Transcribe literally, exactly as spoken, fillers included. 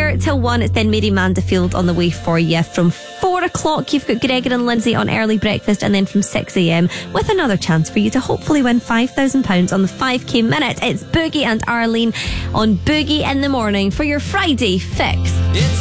there till one. It's then Mary Manderfield on the way for you. From four o'clock, you've got Gregor and Lindsay on Early Breakfast, and then from six a.m. with another chance for you to hopefully win five thousand pounds on the five K minute. It's Boogie and Arlene on Boogie in the Morning for your Friday fix. It's